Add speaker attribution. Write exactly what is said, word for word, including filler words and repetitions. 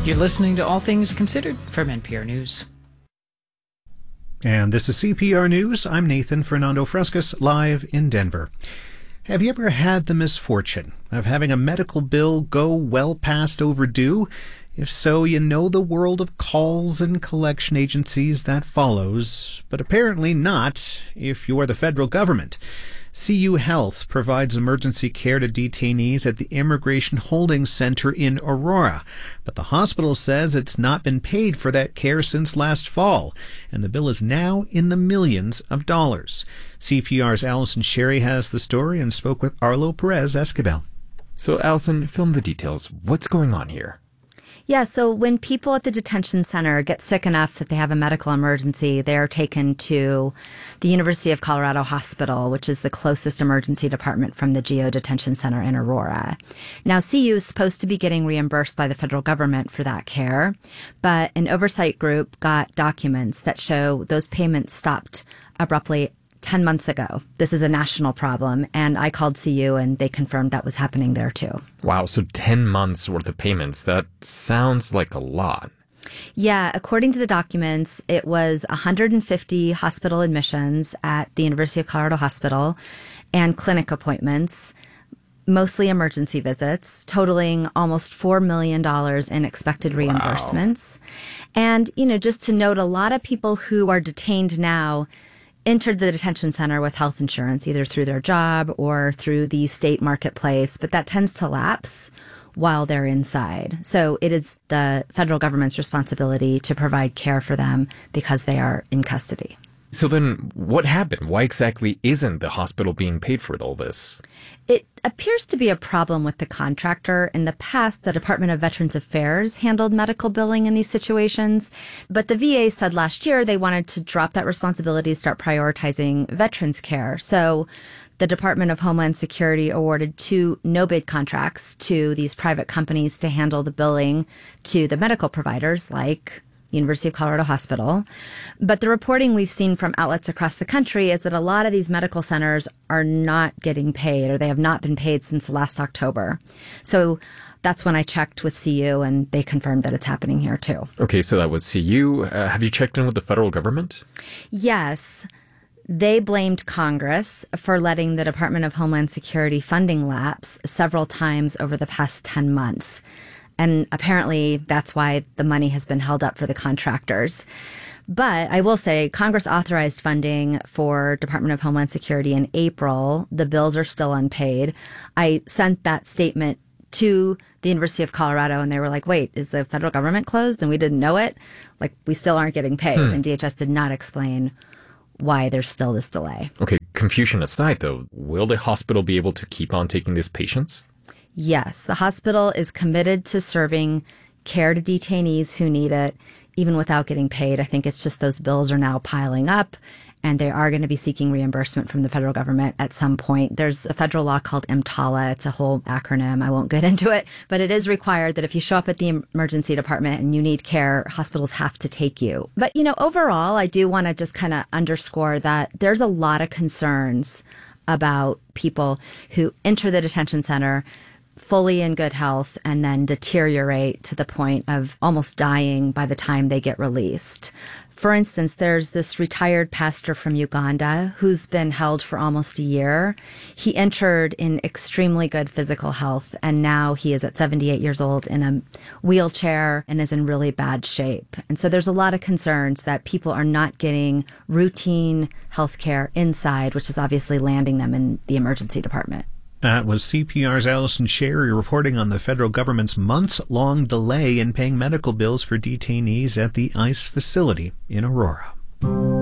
Speaker 1: You're listening to All Things Considered from N P R News.
Speaker 2: And this is C P R News. I'm Nathan Fernando Frescas, live in Denver. Have you ever had the misfortune of having a medical bill go well past overdue? If so, you know the world of calls and collection agencies that follows, but apparently not if you're the federal government. C U Health provides emergency care to detainees at the Immigration Holding Center in Aurora, but the hospital says it's not been paid for that care since last fall, and the bill is now in the millions of dollars. C P R's Allison Sherry has the story and spoke with Arlo Perez Esquivel.
Speaker 3: So, Allison, film the details. What's going on here?
Speaker 4: Yeah, so when people at the detention center get sick enough that they have a medical emergency, they're taken to the University of Colorado Hospital, which is the closest emergency department from the Geo Detention Center in Aurora. Now, C U is supposed to be getting reimbursed by the federal government for that care, but an oversight group got documents that show those payments stopped abruptly ten months ago. This is a national problem, and I called C U and they confirmed that was happening there too.
Speaker 3: Wow, so ten months worth of payments. That sounds like a lot.
Speaker 4: Yeah, according to the documents, it was one hundred fifty hospital admissions at the University of Colorado Hospital and clinic appointments, mostly emergency visits, totaling almost four million dollars in expected reimbursements. Wow. And, you know, just to note, a lot of people who are detained now entered the detention center with health insurance, either through their job or through the state marketplace, but that tends to lapse while they're inside. So it is the federal government's responsibility to provide care for them because they are in custody.
Speaker 3: So then what happened? Why exactly isn't the hospital being paid for all this?
Speaker 4: It appears to be a problem with the contractor. In the past, the Department of Veterans Affairs handled medical billing in these situations, but the V A said last year they wanted to drop that responsibility, start prioritizing veterans care. So the Department of Homeland Security awarded two no-bid contracts to these private companies to handle the billing to the medical providers like University of Colorado Hospital. But the reporting we've seen from outlets across the country is that a lot of these medical centers are not getting paid, or they have not been paid since last October. So that's when I checked with C U, and they confirmed that it's happening here too.
Speaker 3: Okay, so that was C U. Uh, have you checked in with the federal government?
Speaker 4: Yes. They blamed Congress for letting the Department of Homeland Security funding lapse several times over the past ten months. And apparently that's why the money has been held up for the contractors. But I will say Congress authorized funding for Department of Homeland Security in April. The bills are still unpaid. I sent that statement to the University of Colorado and they were like, wait, is the federal government closed? And we didn't know it. Like, we still aren't getting paid. Hmm. And D H S did not explain why there's still this delay.
Speaker 3: Okay, confusion aside though, will the hospital be able to keep on taking these patients?
Speaker 4: Yes, the hospital is committed to serving care to detainees who need it, even without getting paid. I think it's just those bills are now piling up, and they are going to be seeking reimbursement from the federal government at some point. There's a federal law called EMTALA. It's a whole acronym. I won't get into it, but it is required that if you show up at the emergency department and you need care, hospitals have to take you. But, you know, overall, I do want to just kind of underscore that there's a lot of concerns about people who enter the detention center fully in good health and then deteriorate to the point of almost dying by the time they get released. For instance, there's this retired pastor from Uganda who's been held for almost a year. He entered in extremely good physical health, and now he is at seventy-eight years old in a wheelchair and is in really bad shape. And so there's a lot of concerns that people are not getting routine health care inside, which is obviously landing them in the emergency department.
Speaker 2: That was C P R's Allison Sherry reporting on the federal government's months-long delay in paying medical bills for detainees at the ICE facility in Aurora.